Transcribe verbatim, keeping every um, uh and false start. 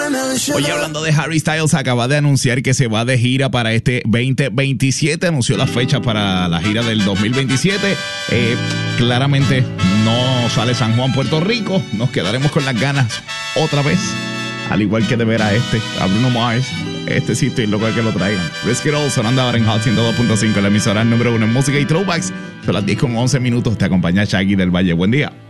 Oye, hablando de Harry Styles, acaba de anunciar que se va de gira para este veinte veintisiete. Anunció las fechas para la gira del dos mil veintisiete. Eh, claramente no sale San Juan, Puerto Rico. Nos quedaremos con las ganas otra vez. Al igual que de ver a este, a Bruno Mars. Este sí estoy loco de que lo traigan. Risk It All sonando ahora en Hot ciento dos punto cinco, la emisora número uno en música y throwbacks. Son las diez con once minutos. Te acompaña Shaggy del Valle. Buen día.